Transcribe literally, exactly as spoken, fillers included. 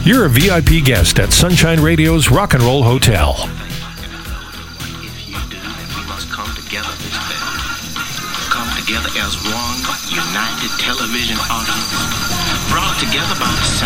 You're a V I P guest at Sunshine Radio's Rock and Roll Hotel. If you do, then we must come together this time. Come together as one united television audience, brought together by the sound